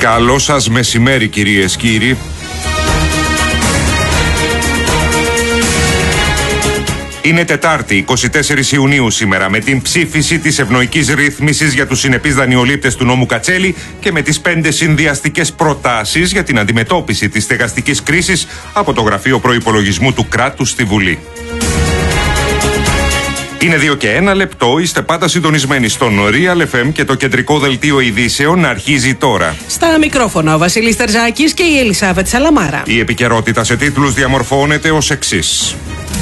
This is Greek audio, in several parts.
Καλό σας μεσημέρι, κυρίες, κύριοι. Είναι Τετάρτη, 24 Ιουνίου σήμερα, με την ψήφιση της ευνοϊκής ρύθμισης για τους συνεπείς δανειολήπτες του νόμου Κατσέλη και με τις 5 συνδυαστικές προτάσεις για την αντιμετώπιση της στεγαστικής κρίσης από το Γραφείο Προϋπολογισμού του Κράτους στη Βουλή. Είναι 2 και 1 λεπτό, είστε πάντα συντονισμένοι στον Real FM και το κεντρικό δελτίο ειδήσεων αρχίζει τώρα. Στα μικρόφωνα ο Βασίλης Τερζάκης και η Ελισάβετ Σαλαμάρα. Η επικαιρότητα σε τίτλους διαμορφώνεται ως εξής.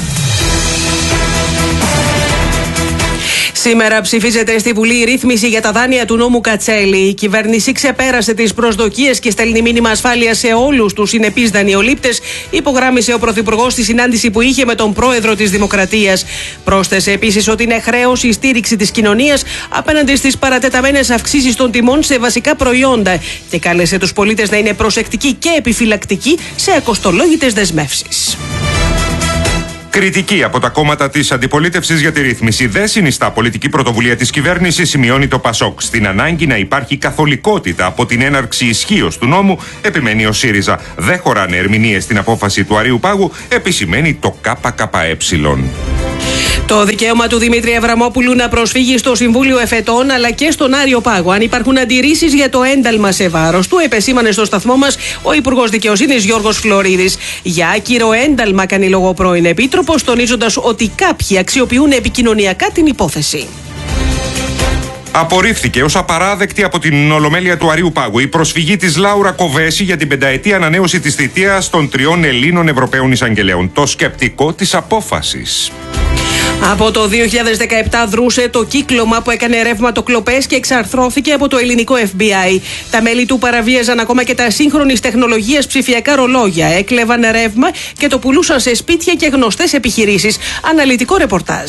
Σήμερα ψηφίζεται στη Βουλή η ρύθμιση για τα δάνεια του νόμου Κατσέλη. Η κυβέρνηση ξεπέρασε τις προσδοκίες και στέλνει μήνυμα ασφάλειας σε όλους τους συνεπείς δανειολήπτες, υπογράμμισε ο Πρωθυπουργός στη συνάντηση που είχε με τον Πρόεδρο της Δημοκρατίας. Πρόσθεσε επίσης ότι είναι χρέος η στήριξη της κοινωνίας απέναντι στις παρατεταμένες αυξήσεις των τιμών σε βασικά προϊόντα και κάλεσε τους πολίτες να είναι προσεκτικοί και επιφυλακτικοί σε ακοστολόγητες δεσμεύσεις. Κριτική από τα κόμματα της αντιπολίτευσης για τη ρύθμιση δεν συνιστά πολιτική πρωτοβουλία της κυβέρνησης, σημειώνει το ΠΑΣΟΚ. Στην ανάγκη να υπάρχει καθολικότητα από την έναρξη ισχύως του νόμου, επιμένει ο ΣΥΡΙΖΑ. Δεν χωράνε ερμηνείες στην απόφαση του Αρείου Πάγου, επισημαίνει το ΚΚΕ. Το δικαίωμα του Δημήτρη Αβραμόπουλου να προσφύγει στο Συμβούλιο Εφετών αλλά και στον Άριο Πάγο, αν υπάρχουν αντιρρήσεις για το ένταλμα σε βάρος του, επεσήμανε στο σταθμό μας ο Υπουργός Δικαιοσύνης Γιώργος Φλωρίδης. Για άκυρο ένταλμα κάνει λόγο ο πρώην Επίτροπος, τονίζοντας ότι κάποιοι αξιοποιούν επικοινωνιακά την υπόθεση. Απορρίφθηκε ως απαράδεκτη από την Ολομέλεια του Αρείου Πάγου η προσφυγή της Λάουρα Κοβέση για την πενταετή ανανέωση της θητείας των 3 Ελλήνων Ευρωπαίων Εισαγγελέων. Το σκεπτικό της απόφασης. Από το 2017 δρούσε το κύκλωμα που έκανε ρεύματοκλοπές και εξαρθρώθηκε από το ελληνικό FBI. Τα μέλη του παραβίαζαν ακόμα και τα σύγχρονης τεχνολογίας ψηφιακά ρολόγια. Έκλεβαν ρεύμα και το πουλούσαν σε σπίτια και γνωστές επιχειρήσεις. Αναλυτικό ρεπορτάζ.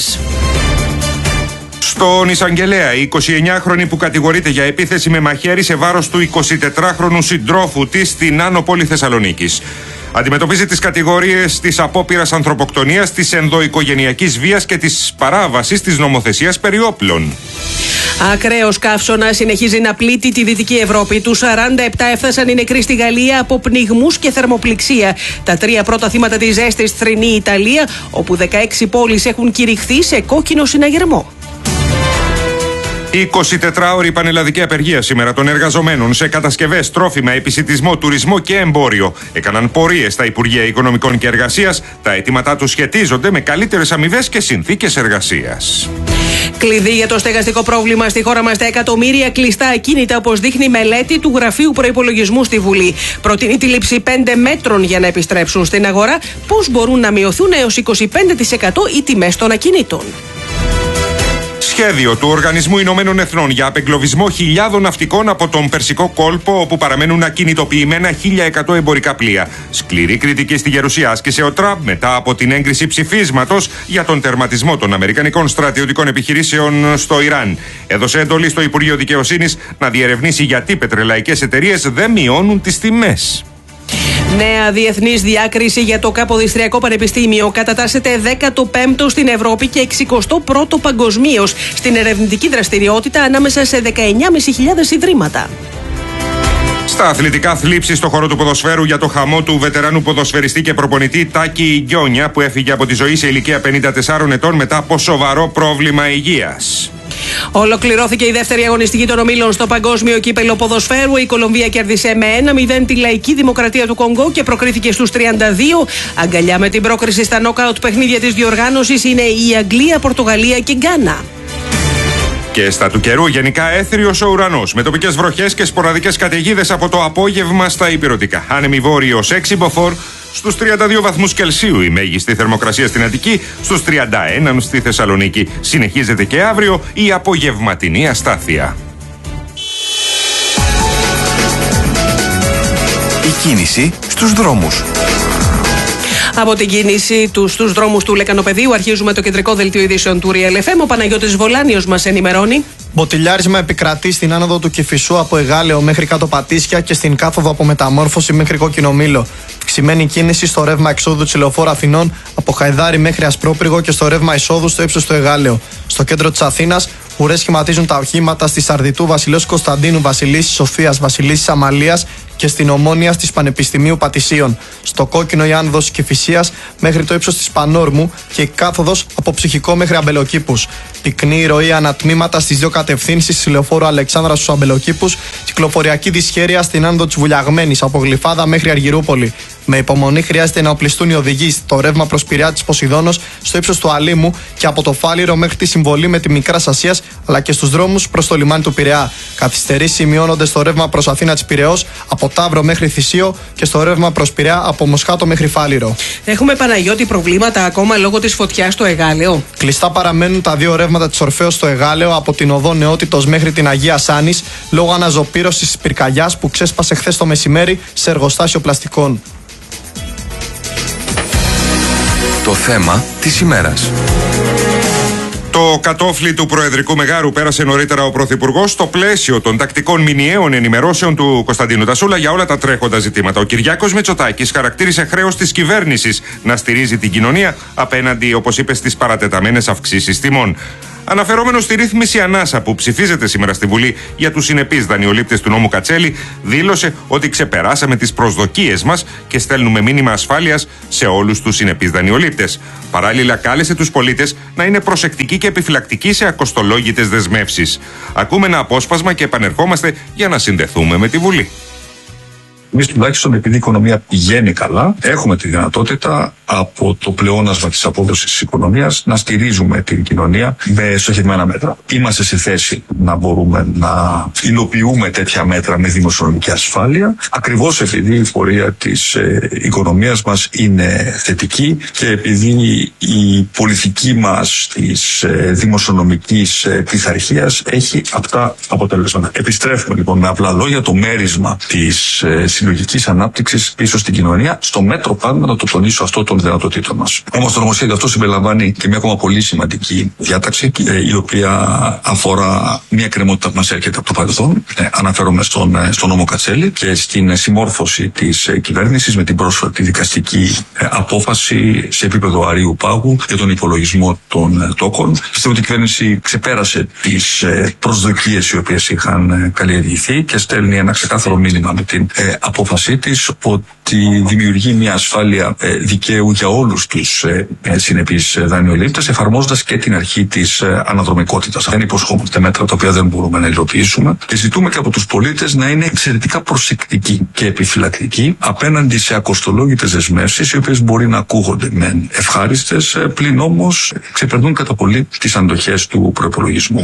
Στον εισαγγελέα, η 29χρονη που κατηγορείται για επίθεση με μαχαίρι σε βάρος του 24χρονου συντρόφου της στην Άνω Πόλη Θεσσαλονίκης. Αντιμετωπίζει τις κατηγορίες της απόπειρας ανθρωποκτονίας, της ενδοοικογενειακής βίας και της παράβασης της νομοθεσίας περί όπλων. Ακραίος καύσωνας συνεχίζει να πλήττει τη Δυτική Ευρώπη. Τους 47 έφτασαν οι νεκροί στη Γαλλία από πνιγμούς και θερμοπληξία. Τα 3 πρώτα θύματα της ζέστης θρηνεί η Ιταλία, όπου 16 πόλεις έχουν κηρυχθεί σε κόκκινο συναγερμό. 24ωρη πανελλαδική απεργία σήμερα των εργαζομένων σε κατασκευές, τρόφιμα, επισιτισμό, τουρισμό και εμπόριο. Έκαναν πορείες στα Υπουργεία Οικονομικών και Εργασίας. Τα αιτήματά τους σχετίζονται με καλύτερες αμοιβές και συνθήκες εργασίας. Κλειδί για το στεγαστικό πρόβλημα στη χώρα μας: τα εκατομμύρια κλειστά ακίνητα, όπως δείχνει μελέτη του Γραφείου Προϋπολογισμού στη Βουλή. Προτείνει τη λήψη 5 μέτρων για να επιστρέψουν στην αγορά. Πώς μπορούν να μειωθούν έως 25% οι τιμές των ακινήτων. Σχέδιο του Οργανισμού Ηνωμένων Εθνών για απεγκλωβισμό χιλιάδων ναυτικών από τον Περσικό κόλπο, όπου παραμένουν ακινητοποιημένα 1.100 εμπορικά πλοία. Σκληρή κριτική στη Γερουσία άσκησε ο Τραμπ μετά από την έγκριση ψηφίσματος για τον τερματισμό των αμερικανικών στρατιωτικών επιχειρήσεων στο Ιράν. Έδωσε εντολή στο Υπουργείο Δικαιοσύνης να διερευνήσει γιατί πετρελαϊκές εταιρείες δεν μειώνουν τις τιμές. Νέα διεθνής διάκριση για το Καποδιστριακό Πανεπιστήμιο. Κατατάσσεται 15ο στην Ευρώπη και 61ο παγκοσμίως στην ερευνητική δραστηριότητα ανάμεσα σε 19.500 ιδρύματα. Στα αθλητικά, θλίψη στο χώρο του ποδοσφαίρου για το χαμό του βετεράνου ποδοσφαιριστή και προπονητή Τάκη Γκιόνια, που έφυγε από τη ζωή σε ηλικία 54 ετών μετά από σοβαρό πρόβλημα υγείας. Ολοκληρώθηκε η δεύτερη αγωνιστική των ομίλων στο Παγκόσμιο Κύπελλο Ποδοσφαίρου. Η Κολομβία κέρδισε με 1-0 τη Λαϊκή Δημοκρατία του Κονγκό και προκρίθηκε στους 32. Αγκαλιά με την πρόκριση στα νόκαουτ παιχνίδια της διοργάνωσης είναι η Αγγλία, Πορτογαλία και Γκάνα. Και στα του καιρού, γενικά έθριος ο ουρανός, με τοπικές βροχές και σποραδικές καταιγίδες από το απόγευμα στα ηπειρωτικά. Άνεμη βόρειος 6 μποφόρ, στους 32 βαθμούς Κελσίου η μέγιστη θερμοκρασία στην Αττική, στους 31 στη Θεσσαλονίκη. Συνεχίζεται και αύριο η απογευματινή αστάθεια. Η κίνηση στους δρόμους. Από την κίνηση στους δρόμους του Λεκανοπεδίου αρχίζουμε το κεντρικό δελτίο ειδήσεων του Real FM. Ο Παναγιώτης Βολάνιος μας ενημερώνει. Μποτιλιάρισμα επικρατεί στην άνοδο του Κηφισού από Εγάλεο μέχρι κάτω Πατήσια και στην κάθοδο από Μεταμόρφωση μέχρι Κόκκινο Μήλο. Αυξημένη κίνηση στο ρεύμα εξόδου της Λεωφόρου Αθηνών από Χαϊδάρη μέχρι Ασπρόπυργο και στο ρεύμα εισόδου στο ύψος του Εγάλεο. Στο κέντρο της Αθήνας, Ουρές σχηματίζουν τα οχήματα στη Σαρδιτού Βασιλέως Κωνσταντίνου, Βασιλίσσης Σοφίας, Βασιλίσσης Αμαλίας και στην Ομόνια της Πανεπιστημίου Πατησίων. Στο Κόκκινο η άνοδος Κηφισίας μέχρι το ύψος της Πανόρμου και η κάθοδος από Ψυχικό μέχρι Αμπελοκήπους. Πυκνή η ροή ανατμήματα στις δύο κατευθύνσεις στη λεωφόρο Αλεξάνδρας στους Αμπελοκήπους. Κυκλοφοριακή δυσχέρεια στην άνοδο της Βουλιαγμένης από Γλυφάδα μέχρι Αργυρούπολη. Με υπομονή χρειάζεται να οπλιστούν οι οδηγοί στο ρεύμα προς Πειραιά της Ποσειδώνος, στο ύψος του Αλήμου και από το Φάληρο μέχρι τη συμβολή με τη Μικράς Ασίας, αλλά και στους δρόμους προς το λιμάνι του Πειραιά. Καθυστερήσεις σημειώνονται στο ρεύμα προς Αθήνα της Πειραιώς, από Ταύρο μέχρι Θησίο και στο ρεύμα προς Πειραιά από Μοσχάτο μέχρι Φάληρο. Έχουμε, Παναγιώτη, προβλήματα ακόμα λόγω της φωτιάς στο Εγάλεο. Κλειστά παραμένουν τα δύο ρεύματα της Ορφέως στο Εγάλεο από την οδό Νεότητος μέχρι την Αγία Σάνης λόγω αναζωπήρωσης της πυρκαγιάς που ξέσπασε χθες το μεσημέρι σε εργοστάσιο πλαστικών. Το θέμα της ημέρας. Το κατόφλι του Προεδρικού Μεγάρου πέρασε νωρίτερα ο Πρωθυπουργός στο πλαίσιο των τακτικών μηνιαίων ενημερώσεων του Κωνσταντίνου Τασούλα για όλα τα τρέχοντα ζητήματα. Ο Κυριάκος Μητσοτάκης χαρακτήρισε χρέος της κυβέρνησης να στηρίζει την κοινωνία απέναντι, όπως είπε, στις παρατεταμένες αυξήσεις τιμών. Αναφερόμενος στη ρύθμιση ανάσα που ψηφίζεται σήμερα στη Βουλή για τους συνεπείς δανειολήπτες του νόμου Κατσέλη, δήλωσε ότι ξεπεράσαμε τις προσδοκίες μας και στέλνουμε μήνυμα ασφάλειας σε όλους τους συνεπείς δανειολήπτες. Παράλληλα, κάλεσε τους πολίτες να είναι προσεκτικοί και επιφυλακτικοί σε ακοστολόγητες δεσμεύσεις. Ακούμε ένα απόσπασμα και επανερχόμαστε για να συνδεθούμε με τη Βουλή. Εμείς τουλάχιστον, επειδή η οικονομία πηγαίνει καλά, έχουμε τη δυνατότητα από το πλεόνασμα της απόδοσης της οικονομίας να στηρίζουμε την κοινωνία με στοχευμένα μέτρα. Είμαστε σε θέση να μπορούμε να υλοποιούμε τέτοια μέτρα με δημοσιονομική ασφάλεια, ακριβώς επειδή η πορεία της οικονομίας μας είναι θετική και επειδή η πολιτική μας της δημοσιονομικής πειθαρχίας έχει αυτά αποτελέσματα. Επιστρέφουμε λοιπόν με απλά λόγια το μέρισμα της συλλογικής ανάπτυξης πίσω στην κοινωνία, στο μέτρο πάντα να το τονίσω αυτό των δυνατοτήτων μας. Όμως το νομοσχέδιο αυτό συμπεριλαμβάνει και μια ακόμα πολύ σημαντική διάταξη, η οποία αφορά μια κρεμότητα που μας έρχεται από το παρελθόν. Αναφέρομαι στον νόμο Κατσέλη και στην συμμόρφωση της κυβέρνησης με την πρόσφατη δικαστική απόφαση σε επίπεδο αρείου πάγου για τον υπολογισμό των τόκων. Πιστεύω ότι η κυβέρνηση ξεπέρασε τις προσδοκίες οι οποίες είχαν καλλιεργηθεί και στέλνει ένα ξεκάθαρο μήνυμα με την απόφασή της ότι δημιουργεί μια ασφάλεια δικαίου για όλους τους συνεπείς δανειολήπτες, εφαρμόζοντας και την αρχή της αναδρομικότητας. Δεν υποσχόμαστε μέτρα τα οποία δεν μπορούμε να υλοποιήσουμε και ζητούμε και από τους πολίτες να είναι εξαιρετικά προσεκτικοί και επιφυλακτικοί απέναντι σε ακοστολόγητες δεσμεύσεις, οι οποίες μπορεί να ακούγονται μεν ευχάριστες, πλην όμως ξεπερνούν κατά πολύ τις αντοχές του προϋπολογισμού.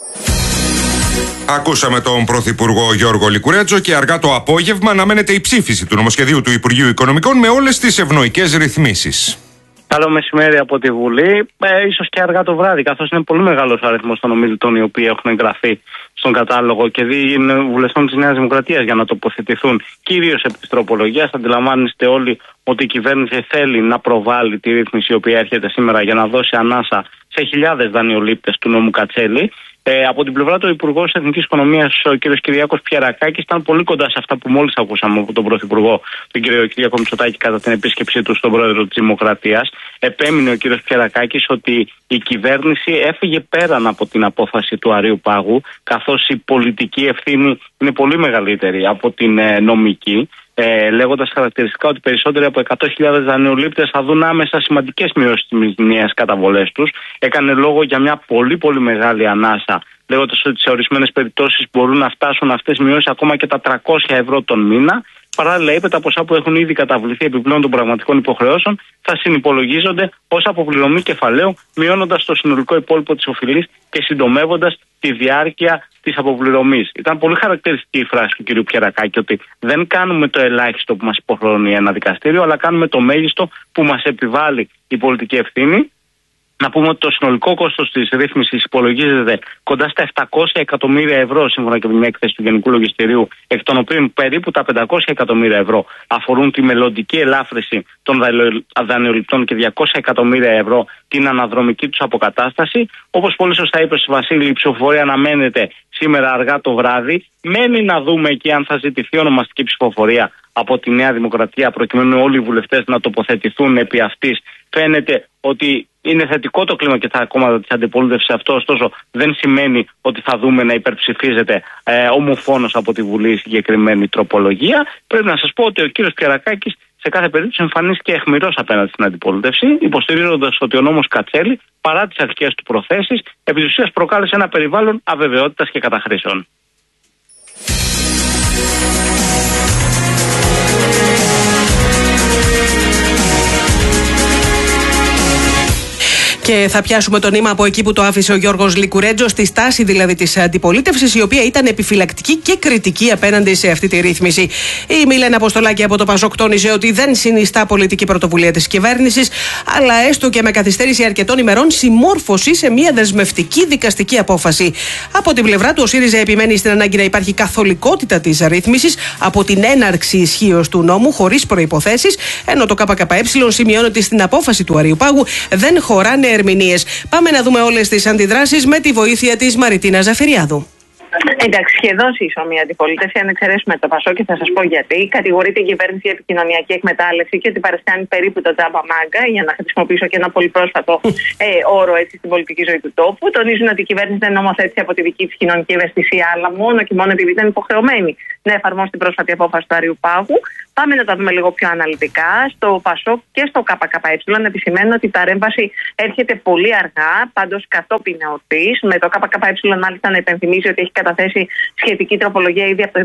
Ακούσαμε τον Πρωθυπουργό Γιώργο Λικουρέτζο και αργά το απόγευμα αναμένεται η ψήφιση του νομοσχεδίου του Υπουργείου Οικονομικών με όλες τις ευνοϊκές ρυθμίσεις. Καλό μεσημέρι από τη Βουλή, ίσως και αργά το βράδυ, καθώς είναι πολύ μεγάλος ο αριθμός των ομιλητών οι οποίοι έχουν εγγραφεί στον κατάλογο και είναι βουλευτών της Νέας Δημοκρατίας για να τοποθετηθούν κυρίως επί της τροπολογίας. Αντιλαμβάνεστε όλοι ότι η κυβέρνηση θέλει να προβάλλει τη ρύθμιση η οποία έρχεται σήμερα για να δώσει ανάσα σε χιλιάδες δανειολήπτες του νόμου Κατσέλη. Από την πλευρά του Υπουργού Εθνικής Οικονομίας, ο κ. Κυριάκος Πιερακάκης, ήταν πολύ κοντά σε αυτά που μόλις ακούσαμε από τον Πρωθυπουργό, τον κ. Κυριάκο Μητσοτάκη, κατά την επίσκεψή του στον Πρόεδρο της Δημοκρατίας. Επέμεινε ο κ. Πιερακάκης ότι η κυβέρνηση έφυγε πέραν από την απόφαση του αρείου πάγου, καθώς η πολιτική ευθύνη είναι πολύ μεγαλύτερη από την νομική. Λέγοντας χαρακτηριστικά ότι περισσότεροι από 100.000 δανειολήπτες θα δουν άμεσα σημαντικές μειώσεις στις μηνιαίες καταβολές τους. Έκανε λόγο για μια πολύ μεγάλη ανάσα, λέγοντας ότι σε ορισμένες περιπτώσεις μπορούν να φτάσουν αυτές οι μειώσεις ακόμα και τα 300 ευρώ τον μήνα. Παράλληλα, είπε, τα ποσά που έχουν ήδη καταβληθεί επιπλέον των πραγματικών υποχρεώσεων θα συνυπολογίζονται ως αποπληρωμή κεφαλαίου, μειώνοντας το συνολικό υπόλοιπο της οφειλής και συντομεύοντας τη διάρκεια της αποπληρωμής. Ήταν πολύ χαρακτηριστική η φράση του κ. Πιερακάκη ότι δεν κάνουμε το ελάχιστο που μας υποχρεώνει ένα δικαστήριο, αλλά κάνουμε το μέγιστο που μας επιβάλλει η πολιτική ευθύνη. Να πούμε ότι το συνολικό κόστος της ρύθμισης υπολογίζεται κοντά στα 700 εκατομμύρια ευρώ, σύμφωνα και με την έκθεση του Γενικού Λογιστηρίου, εκ των οποίων περίπου τα 500 εκατομμύρια ευρώ αφορούν τη μελλοντική ελάφρυνση των δανειοληπτών και 200 εκατομμύρια ευρώ την αναδρομική τους αποκατάσταση. Όπως πολύ σωστά είπε ο Βασίλη, η ψηφοφορία αναμένεται σήμερα αργά το βράδυ. Μένει να δούμε εκεί αν θα ζητηθεί ονομαστική ψηφοφορία από τη Νέα Δημοκρατία, προκειμένου όλοι οι βουλευτές να τοποθετηθούν επί αυτής. Φαίνεται ότι είναι θετικό το κλίμα και στα κόμματα της αντιπολίτευσης αυτό, ωστόσο δεν σημαίνει ότι θα δούμε να υπερψηφίζεται ομοφόνος από τη Βουλή η συγκεκριμένη τροπολογία. Πρέπει να σας πω ότι ο κύριος Κερακάκης σε κάθε περίπτωση εμφανίστηκε αιχμηρός απέναντι στην αντιπολίτευση, υποστηρίζοντας ότι ο νόμος Κατσέλη, παρά τις αρχικές του προθέσεις, επί της ουσίας προκάλεσε ένα περιβάλλον αβεβαιότητας και καταχρήσεων. Και θα πιάσουμε το νήμα από εκεί που το άφησε ο Γιώργος Λικουρέτζο, στη στάση δηλαδή της αντιπολίτευσης, η οποία ήταν επιφυλακτική και κριτική απέναντι σε αυτή τη ρύθμιση. Η Μιλένα Αποστολάκη από το Πασόκ τόνισε ότι δεν συνιστά πολιτική πρωτοβουλία της κυβέρνησης, αλλά έστω και με καθυστέρηση αρκετών ημερών συμμόρφωση σε μια δεσμευτική δικαστική απόφαση. Από την πλευρά του, ο ΣΥΡΙΖΑ επιμένει στην ανάγκη να υπάρχει καθολικότητα της ρύθμισης από την έναρξη ισχύως του νόμου, χωρίς προϋποθέσεις, ενώ το ΚΚΕ σημειώνει ότι στην απόφαση του Αριουπάγου δεν χωράνε ερμηνείες. Πάμε να δούμε όλες τις αντιδράσεις με τη βοήθεια της Μαριτίνας Ζαφυριάδου. Εντάξει, σχεδόν σύσσωμη η αντιπολίτευση, αν εξαιρέσουμε το Πασόκ, και θα σας πω γιατί. Κατηγορείται η κυβέρνηση για επικοινωνιακή εκμετάλλευση και ότι παριστάνει περίπου το τζάμπα μάγκα, για να χρησιμοποιήσω και ένα πολύ πρόσφατο όρο έτσι στην πολιτική ζωή του τόπου. Τονίζουν ότι η κυβέρνηση δεν νομοθέτησε από τη δική της κοινωνική ευαισθησία, αλλά μόνο και μόνο επειδή ήταν υποχρεωμένη να εφαρμόσει την πρόσφατη απόφαση του Αριουπάγου. Πάμε να τα δούμε λίγο πιο αναλυτικά. Στο Πασόκ και στο ΚΚΕ επισημαίνουν ότι η παρέμβαση έρχεται πολύ αργά, πάντως κατόπιν εορτής. Με το ΚΚΕ μάλιστα να υπενθυμίζει ότι έχει καταθέσει σχετική τροπολογία ήδη από το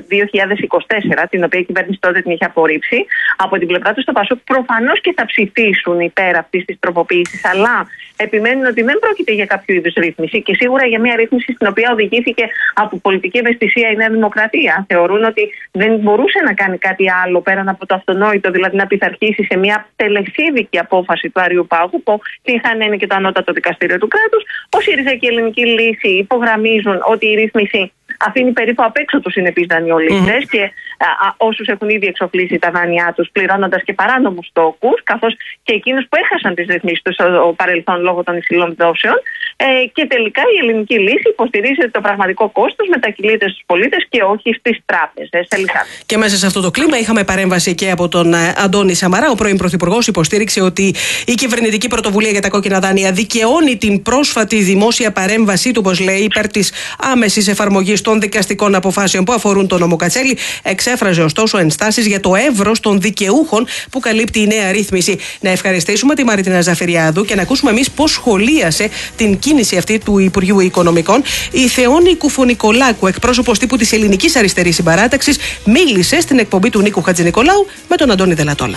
2024, την οποία η κυβέρνηση τότε την είχε απορρίψει. Από την πλευρά του στο Πασόκ προφανώς και θα ψηφίσουν υπέρ αυτής της τροποποίησης, αλλά επιμένουν ότι δεν πρόκειται για κάποιο είδους ρύθμιση και σίγουρα για μια ρύθμιση στην οποία οδηγήθηκε από πολιτική ευαισθησία η Νέα Δημοκρατία. Θεωρούν ότι δεν μπορούσε να κάνει κάτι άλλο πέραν από το αυτονόητο, δηλαδή να πειθαρχήσει σε μια τελεσίδικη απόφαση του Αριουπάγου, που είχαν είναι και το Ανώτατο Δικαστήριο του κράτους. Ο ΣΥΡΙΖΑ και η Ελληνική Λύση υπογραμμίζουν ότι η ρύθμιση αφήνει περίπου απ' έξω τους συνεπείς δανειολήπτες και όσους έχουν ήδη εξοφλήσει τα δάνειά τους, πληρώνοντας και παράνομους τόκους, καθώς και εκείνους που έχασαν τις ρυθμίσεις τους στο παρελθόν λόγω των υψηλών δόσεων. Και τελικά η Ελληνική Λύση υποστηρίζει ότι το πραγματικό κόστος μετακυλείται στους πολίτες και όχι στις τράπεζες. Και μέσα σε αυτό το κλίμα είχαμε παρέμβαση και από τον Αντώνη Σαμαρά. Ο πρώην Πρωθυπουργός υποστήριξε ότι η κυβερνητική πρωτοβουλία για τα κόκκινα δάνεια δικαιώνει την πρόσφατη δημόσια παρέμβασή του, όπως λέει, υπέρ της άμεσης εφαρμογής των δικαστικών αποφάσεων που αφορούν τον νόμο Κατσέλη. Εξέφραζε ωστόσο ενστάσεις για το εύρος των δικαιούχων που καλύπτει η νέα ρύθμιση. Να ευχαριστήσουμε τη Μαριτίνα Ζαφυριάδου και να ακούσουμε εμείς πώς σχολίασε την κίνηση αυτή του Υπουργείου Οικονομικών. Η Θεόνη Κουφονικολάκου, εκπρόσωπος τύπου της Ελληνικής Αριστερής Συμπαράταξης, μίλησε στην εκπομπή του Νίκου Χατζηνικολάου με τον Αντώνη Δελατόλα.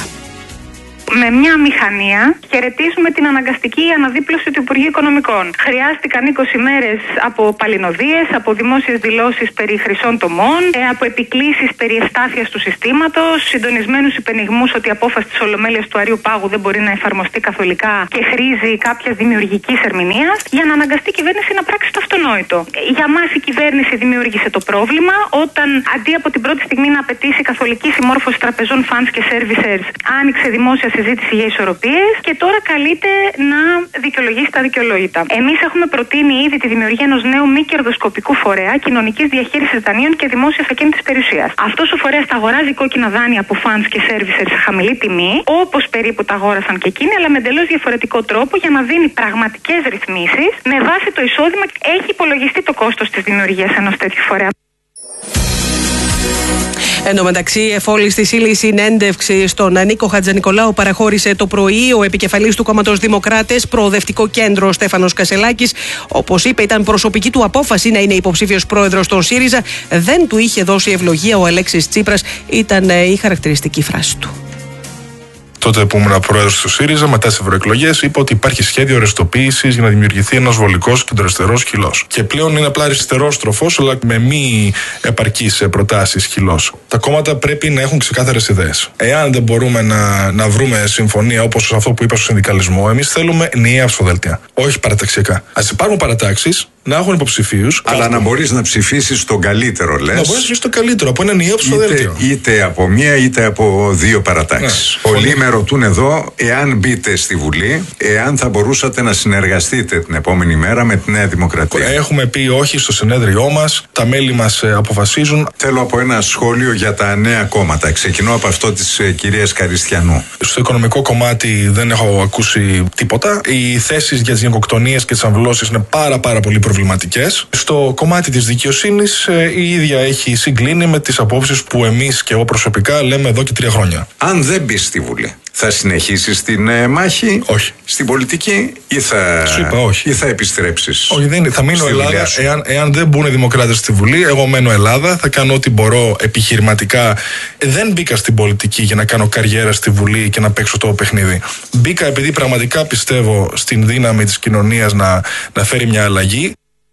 Με μια μηχανία χαιρετίζουμε την αναγκαστική αναδίπλωση του Υπουργείου Οικονομικών. Χρειάστηκαν 20 μέρες από παλινοδίες, από δημόσιες δηλώσεις περί χρυσών τομών, από επικλήσεις περί ευστάθειας του συστήματος, συντονισμένους υπενιγμούς ότι η απόφαση της Ολομέλειας του Αριουπάγου δεν μπορεί να εφαρμοστεί καθολικά και χρήζει κάποια δημιουργικής ερμηνείας, για να αναγκαστεί η κυβέρνηση να πράξει το αυτονόητο. Για μας η κυβέρνηση δημιούργησε το πρόβλημα όταν αντί από την πρώτη στιγμή να απαιτήσει καθολική συμμόρφωση τραπεζών, funds και servicers, άνοιξε δημόσια συζήτηση για ισορροπίες και τώρα καλείται να δικαιολογήσει τα δικαιολόγητα. Εμείς έχουμε προτείνει ήδη τη δημιουργία ενός νέου μη κερδοσκοπικού φορέα κοινωνικής διαχείρισης δανείων και δημόσιας ακίνητης περιουσίας. Αυτός ο φορέας θα αγοράζει κόκκινα δάνεια από funds και servicers σε χαμηλή τιμή, όπως περίπου τα αγόρασαν και εκείνοι, αλλά με εντελώς διαφορετικό τρόπο για να δίνει πραγματικές ρυθμίσεις με βάση το εισόδημα. Έχει υπολογιστεί το κόστος της δημιουργίας ενός τέτοιου φορέα. Εν τω μεταξύ, εφόλης της ύλης συνέντευξη στον Νίκο Χατζηνικολάου παραχώρησε το πρωί ο επικεφαλής του κόμματος Δημοκράτες, Προοδευτικό Κέντρο, Στέφανος Κασελάκης. Όπως είπε, ήταν προσωπική του απόφαση να είναι υποψήφιος πρόεδρος των ΣΥΡΙΖΑ. Δεν του είχε δώσει ευλογία ο Αλέξης Τσίπρας, ήταν η χαρακτηριστική φράση του. Τότε που ήμουν πρόεδρος του ΣΥΡΙΖΑ, μετά τις ευρωεκλογές, είπα ότι υπάρχει σχέδιο αριστοποίησης για να δημιουργηθεί ένας βολικός κεντροαριστερός χυλός. Και πλέον είναι απλά αριστερός τροφός, αλλά με μη επαρκείς προτάσεις χυλός. Τα κόμματα πρέπει να έχουν ξεκάθαρες ιδέες. Εάν δεν μπορούμε να βρούμε συμφωνία όπως αυτό που είπα στο συνδικαλισμό, εμείς θέλουμε ενιαία ψηφοδέλτια. Όχι παραταξιακά. Ας υπάρχουν παρατάξεις, να έχουν υποψηφίους. Αλλά να μπορείς να ψηφίσεις τον καλύτερο, λες. Να μπορείς να ψηφίσεις τον καλύτερο από έναν ιό ψηφοδέλτιο. Είτε από μία είτε από δύο παρατάξεις. Πολλοί με ρωτούν εδώ, εάν μπείτε στη Βουλή, εάν θα μπορούσατε να συνεργαστείτε την επόμενη μέρα με τη Νέα Δημοκρατία. Έχουμε πει όχι στο συνέδριό μας. Τα μέλη μας αποφασίζουν. Θέλω από ένα σχόλιο για τα νέα κόμματα. Ξεκινώ από αυτό της κυρίας Καριστιανού. Στο οικονομικό κομμάτι δεν έχω ακούσει τίποτα. Οι θέσεις για τις γενοκτονίες και τις αμβλώσεις είναι πάρα πολύ προβληματικές. Στο κομμάτι της δικαιοσύνης η ίδια έχει συγκλίνει με τις απόψεις που εμείς και εγώ προσωπικά λέμε εδώ και 3 χρόνια. Αν δεν μπεις στη Βουλή, θα συνεχίσεις την μάχη? Όχι. Στην πολιτική ή θα, σου είπα, όχι. Ή θα επιστρέψεις? Όχι, δεν είναι. Θα μείνω Ελλάδα. Εάν δεν μπουν οι δημοκράτες στη Βουλή, εγώ μένω Ελλάδα. Θα κάνω ό,τι μπορώ επιχειρηματικά. Δεν μπήκα στην πολιτική για να κάνω καριέρα στη Βουλή και να παίξω το παιχνίδι. Μπήκα επειδή πραγματικά πιστεύω στην δύναμη της κοινωνίας να φέρει μια αλλαγή.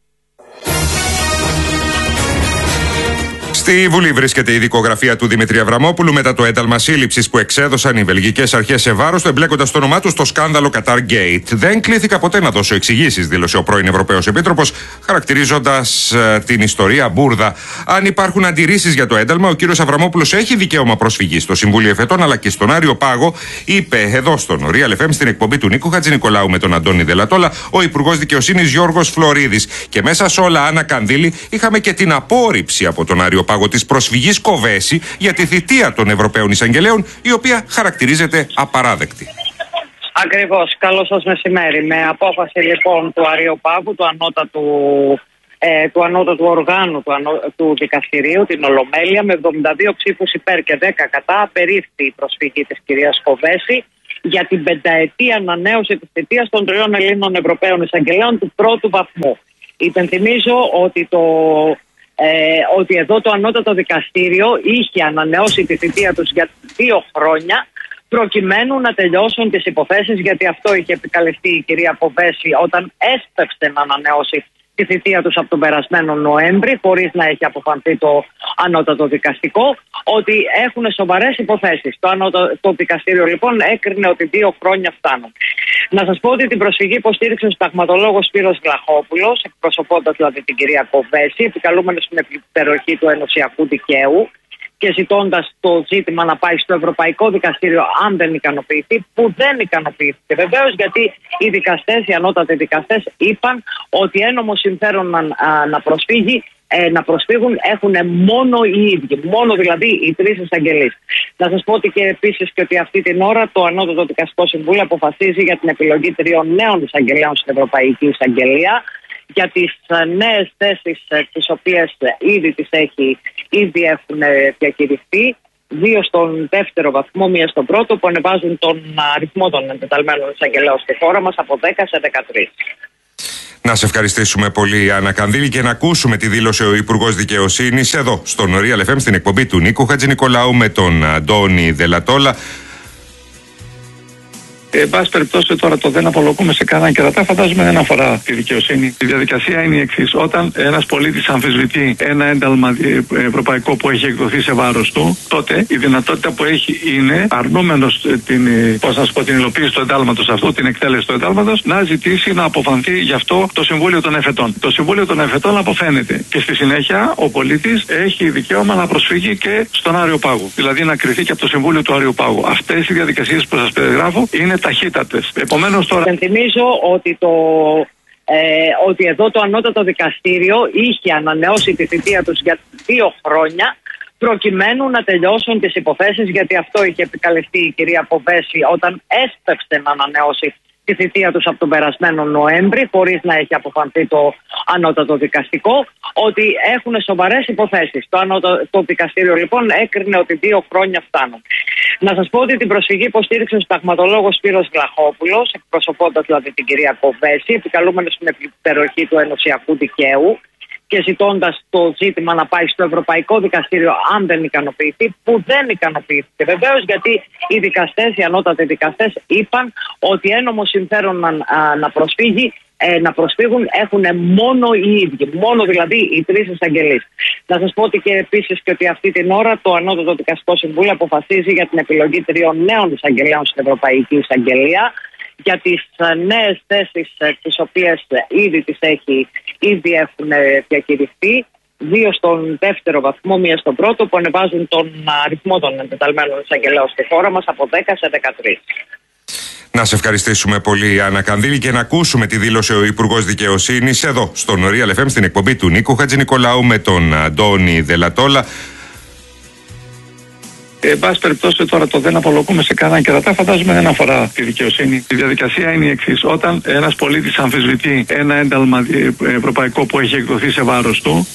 Στη Βουλή βρίσκεται η δικογραφία του Δημήτρη Αβραμόπουλου μετά το ένταλμα σύλληψης που εξέδωσαν οι βελγικές αρχές σε βάρος του, εμπλέκοντας το όνομά του στο σκάνδαλο Qatar Gate. Δεν κλήθηκα ποτέ να δώσω εξηγήσεις, δήλωσε ο πρώην Ευρωπαίος Επίτροπος, χαρακτηρίζοντας την ιστορία μπουρδα. Αν υπάρχουν αντιρρήσεις για το ένταλμα, ο κύριος Αβραμόπουλος έχει δικαίωμα προσφυγής στο Συμβούλιο Εφετών αλλά και στον Άριο Πάγο, είπε εδώ στον Real FM στην εκπομπή του Νίκου Χατζηνικολάου με τον Αντώνη Δελατόλα ο Υπουργός Δικαιοσύνης Γιώργος Φλωρίδης. Και μέσα σε όλα, Άννα Κανδύλη, είχαμε και την απόρριψη από τον Άριο Πάγο της προσφυγής Κοβέση για τη θητεία των Ευρωπαίων Εισαγγελέων, η οποία χαρακτηρίζεται απαράδεκτη. Ακριβώς. Καλό σας μεσημέρι. Με απόφαση λοιπόν του Αριοπάγου, του ανώτατου οργάνου του δικαστηρίου, την Ολομέλεια, με 72 ψήφους υπέρ και 10 κατά, απερίφθη η προσφυγή της κυρίας Κοβέση για την 5ετή ανανέωση της θητείας των 3 Ελλήνων Ευρωπαίων Εισαγγελέων του πρώτου βαθμού. Υπενθυμίζω ότι εδώ το ανώτατο δικαστήριο είχε ανανεώσει τη θητεία τους για 2 χρόνια προκειμένου να τελειώσουν τις υποθέσεις, γιατί αυτό είχε επικαλεστεί η κυρία Κοβέση όταν έσπευσε να ανανεώσει τη θητεία τους από τον περασμένο Νοέμβρη, χωρίς να έχει αποφανθεί το ανώτατο δικαστικό, ότι έχουν σοβαρές υποθέσεις. Το ανώτατο δικαστήριο λοιπόν έκρινε ότι 2 χρόνια φτάνουν. Να σας πω ότι την προσφυγή υποστήριξε ο συνταγματολόγος Σπύρος Βλαχόπουλος, εκπροσωπώντας δηλαδή την κυρία Κοβέση, επικαλούμενος στην υπεροχή του ενωσιακού δικαίου και ζητώντας το ζήτημα να πάει στο Ευρωπαϊκό Δικαστήριο αν δεν ικανοποιηθεί, που δεν ικανοποιήθηκε βεβαίως, γιατί οι δικαστές, οι ανώτατοι δικαστές είπαν ότι ένομο συμφέρον να προσφύγουν έχουν μόνο οι ίδιοι, μόνο δηλαδή οι 3 εισαγγελείς. Να σας πω ότι και επίσης και ότι αυτή την ώρα το Ανώτατο Δικαστικό Συμβούλιο αποφασίζει για την επιλογή 3 νέων εισαγγελέων στην Ευρωπαϊκή Εισαγγελία, για τις νέες θέσεις τις οποίες ήδη έχουν διακηρυχθεί, 2 στον 2ο βαθμό, 1 στον 1ο, που ανεβάζουν τον αριθμό των εντεταλμένων εισαγγελέων στη χώρα μας από 10 σε 13. Να σε ευχαριστήσουμε πολύ, Άννα Κανδύλη, και να ακούσουμε τη δήλωσε ο Υπουργός Δικαιοσύνης εδώ στον Real FM στην εκπομπή του Νίκου Χατζηνικολάου με τον Αντώνη Δελατόλα. Εν πάση περιπτώσει, τώρα το δεν απολογούμε σε κανέναν κερατά, φαντάζομαι δεν αφορά τη δικαιοσύνη. Η διαδικασία είναι η εξής. Όταν ένας πολίτης αμφισβητεί ένα ένταλμα ευρωπαϊκό που έχει εκδοθεί σε βάρος του, τότε η δυνατότητα που έχει είναι, αρνούμενος την υλοποίηση του εντάλματος αυτού, την εκτέλεση του εντάλματος, να ζητήσει να αποφανθεί γι' αυτό το Συμβούλιο των Εφετών. Το Συμβούλιο των Εφετών αποφαίνεται. Και στη συνέχεια ο πολίτης έχει δικαίωμα να προσφύγει και στον Άριο Πάγο. Δηλαδή να κριθεί και από το Συμβούλιο του Άριου Πάγου. Αυτές οι διαδικασίες που σας περιγράφω είναι ταχύτατες. Επομένως τώρα. Θυμίζω ότι εδώ το Ανώτατο Δικαστήριο είχε ανανεώσει τη θητεία τους για 2 χρόνια προκειμένου να τελειώσουν τις υποθέσεις, γιατί αυτό είχε επικαλεστεί η κυρία Κοβέση όταν έσπευσε να ανανεώσει τη θητεία τους από τον περασμένο Νοέμβρη, χωρίς να έχει αποφανθεί το ανώτατο δικαστικό, ότι έχουν σοβαρές υποθέσεις. Το ανώτατο δικαστήριο λοιπόν έκρινε ότι 2 χρόνια φτάνουν. Να σας πω ότι την προσφυγή υποστήριξε ο συνταγματολόγος Σπύρος Βλαχόπουλος, εκπροσωπώντας δηλαδή την κυρία Κοβέση, επικαλούμενος στην υπεροχή του ενωσιακού δικαίου και ζητώντας το ζήτημα να πάει στο Ευρωπαϊκό Δικαστήριο αν δεν ικανοποιηθεί, που δεν ικανοποιήθηκε βεβαίως, γιατί οι δικαστές, οι ανώτατοι δικαστές είπαν ότι ένομο συμφέρον να προσφύγουν έχουν μόνο οι ίδιοι, μόνο δηλαδή οι 3 εισαγγελείς. Να σας πω ότι και επίσης και ότι αυτή την ώρα το Ανώτατο Δικαστικό Συμβούλιο αποφασίζει για την επιλογή 3 νέων εισαγγελέων στην Ευρωπαϊκή Εισαγγελία, για τις νέες θέσεις τις οποίες ήδη έχουν διακηρυχθεί. 2 στον δεύτερο βαθμό, 1 στον πρώτο, που ανεβάζουν τον αριθμό των εντεταλμένων εισαγγελέων στη χώρα μας από 10 σε 13. Να σε ευχαριστήσουμε πολύ, Άννα Κανδύλη, και να ακούσουμε τη δήλωσε ο Υπουργός Δικαιοσύνης εδώ στον Real FM στην εκπομπή του Νίκου Χατζηνικολάου με τον Αντώνη Δελατόλα. Εν πάση περιπτώσει, τώρα το δεν απολογούμε σε κανέναν κερατά, φαντάζομαι δεν αφορά τη δικαιοσύνη. Η διαδικασία είναι η εξής. Όταν ένας πολίτης αμφισβητεί ένα ένταλμα ευρωπαϊκό που έχει εκδοθεί σε βάρος του,